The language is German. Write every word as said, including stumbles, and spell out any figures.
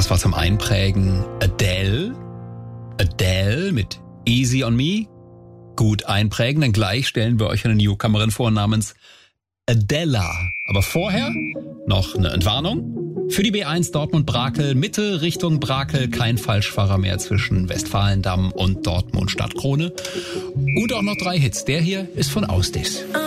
Das war zum Einprägen Adele. Adele mit Easy on Me. Gut einprägen, dann gleich stellen wir euch eine Newcomerin vor namens Adela. Aber vorher noch eine Entwarnung. Für die B eins Dortmund-Brakel, Mitte Richtung Brakel, kein Falschfahrer mehr zwischen Westfalendamm und Dortmund Stadtkrone. Und auch noch drei Hits. Der hier ist von Ausdis.